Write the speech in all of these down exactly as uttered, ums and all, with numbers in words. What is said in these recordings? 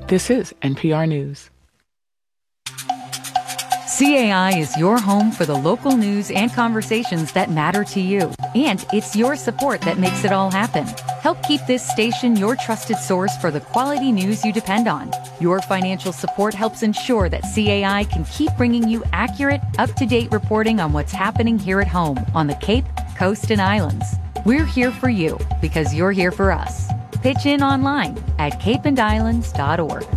This is N P R News. C A I is your home for the local news and conversations that matter to you. And it's your support that makes it all happen. Help keep this station your trusted source for the quality news you depend on. Your financial support helps ensure that C A I can keep bringing you accurate, up-to-date reporting on what's happening here at home on the Cape, Coast, and Islands. We're here for you because you're here for us. Pitch in online at cape and islands dot org.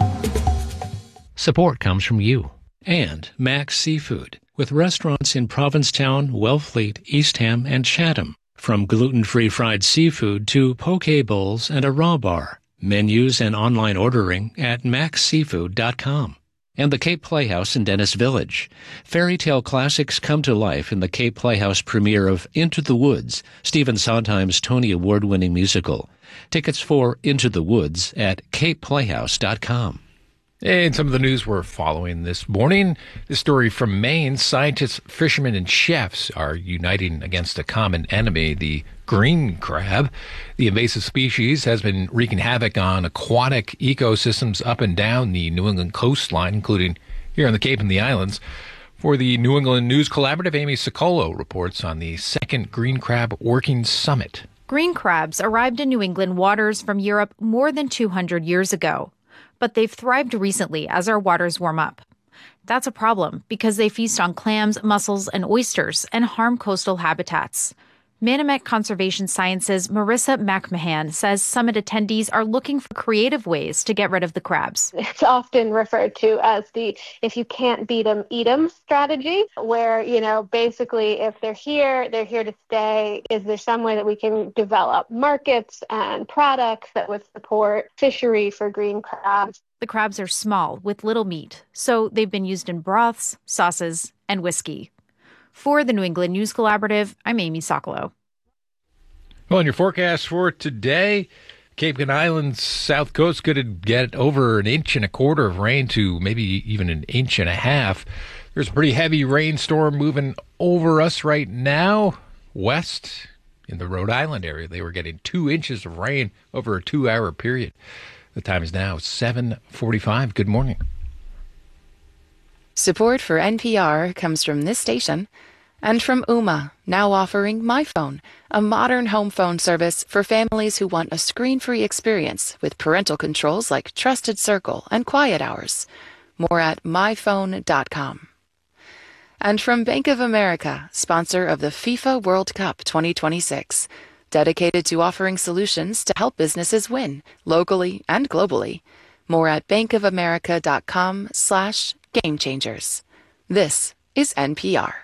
Support comes from you and Max Seafood, with restaurants in Provincetown, Wellfleet, Eastham, and Chatham. From gluten-free fried seafood to poke bowls and a raw bar. Menus and online ordering at max seafood dot com. And the Cape Playhouse in Dennis Village. Fairy tale classics come to life in the Cape Playhouse premiere of Into the Woods, Stephen Sondheim's Tony Award-winning musical. Tickets for Into the Woods at cape playhouse dot com. And some of the news we're following this morning. This story from Maine. Scientists, fishermen, and chefs are uniting against a common enemy, the green crab. The invasive species has been wreaking havoc on aquatic ecosystems up and down the New England coastline, including here on the Cape and the Islands. For the New England News Collaborative, Amy Socolo reports on the second Green Crab Working Summit. Green crabs arrived in New England waters from Europe more than two hundred years ago. But they've thrived recently as our waters warm up. That's a problem because they feast on clams, mussels, and oysters and harm coastal habitats. Manomet Conservation Sciences' Marissa McMahon says summit attendees are looking for creative ways to get rid of the crabs. It's often referred to as the if you can't beat them, eat them strategy, where, you know, basically if they're here, they're here to stay. Is there some way that we can develop markets and products that would support fishery for green crabs? The crabs are small with little meat, so they've been used in broths, sauces, and whiskey. For the New England News Collaborative, I'm Amy Socolo. Well, in your forecast for today, Cape and Islands south coast could get over an inch and a quarter of rain to maybe even an inch and a half. There's a pretty heavy rainstorm moving over us right now. West in the Rhode Island area, they were getting two inches of rain over a two-hour period. The time is now seven forty-five. Good morning. Support for N P R comes from this station and from Ooma, now offering MyPhone, a modern home phone service for families who want a screen-free experience with parental controls like Trusted Circle and Quiet Hours. More at my phone dot com. And from Bank of America, sponsor of the FIFA World Cup twenty twenty-six, dedicated to offering solutions to help businesses win, locally and globally. More at bankofamerica.com slash game changers. This is N P R.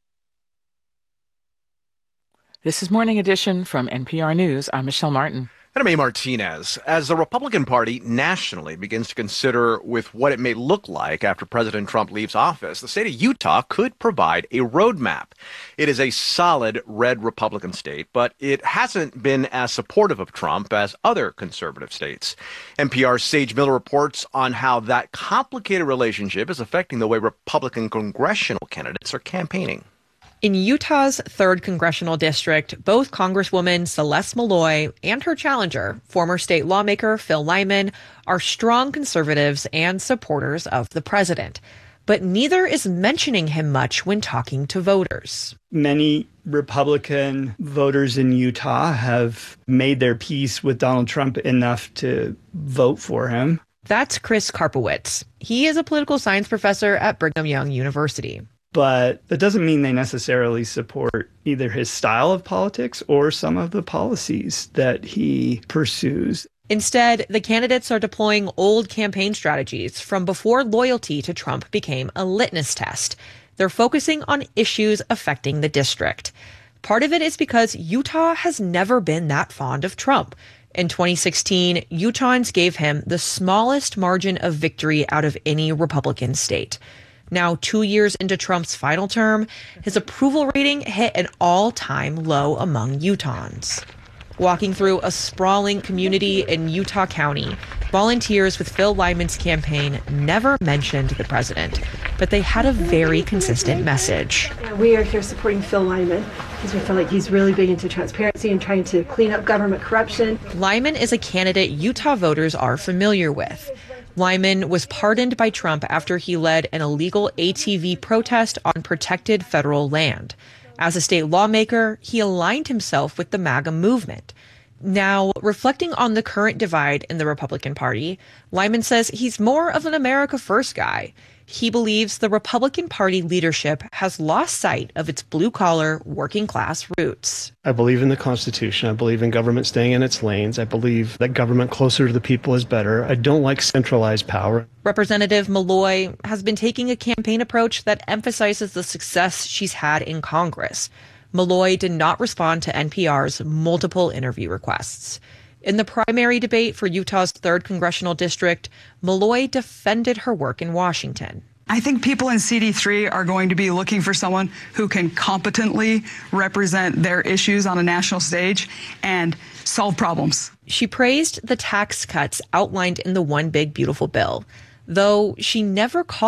This is Morning Edition from N P R News. I'm Michelle Martin. And I'm A. Martinez. As the Republican Party nationally begins to consider with what it may look like after President Trump leaves office, the state of Utah could provide a roadmap. It is a solid red Republican state, but it hasn't been as supportive of Trump as other conservative states. N P R's Sage Miller reports on how that complicated relationship is affecting the way Republican congressional candidates are campaigning. In Utah's third congressional district, both Congresswoman Celeste Malloy and her challenger, former state lawmaker Phil Lyman, are strong conservatives and supporters of the president. But neither is mentioning him much when talking to voters. Many Republican voters in Utah have made their peace with Donald Trump enough to vote for him. That's Chris Karpowitz. He is a political science professor at Brigham Young University. But that doesn't mean they necessarily support either his style of politics or some of the policies that he pursues. Instead, the candidates are deploying old campaign strategies from before loyalty to Trump became a litmus test. They're focusing on issues affecting the district. Part of it is because Utah has never been that fond of Trump. In twenty sixteen, Utahns gave him the smallest margin of victory out of any Republican state. Now, two years into Trump's final term, his approval rating hit an all-time low among Utahns. Walking through a sprawling community in Utah County, volunteers with Phil Lyman's campaign never mentioned the president, but they had a very consistent message. We are here supporting Phil Lyman because we feel like he's really big into transparency and trying to clean up government corruption. Lyman is a candidate Utah voters are familiar with. Lyman was pardoned by Trump after he led an illegal A T V protest on protected federal land. As a state lawmaker, he aligned himself with the MAGA movement. Now, reflecting on the current divide in the Republican Party, Lyman says he's more of an America First guy. He believes the Republican Party leadership has lost sight of its blue-collar, working-class roots. I believe in the Constitution. I believe in government staying in its lanes. I believe that government closer to the people is better. I don't like centralized power. Representative Malloy has been taking a campaign approach that emphasizes the success she's had in Congress. Malloy did not respond to N P R's multiple interview requests. In the primary debate for Utah's third congressional district, Malloy defended her work in Washington. I think people in C D three are going to be looking for someone who can competently represent their issues on a national stage and solve problems. She praised the tax cuts outlined in the One Big Beautiful Bill, though she never called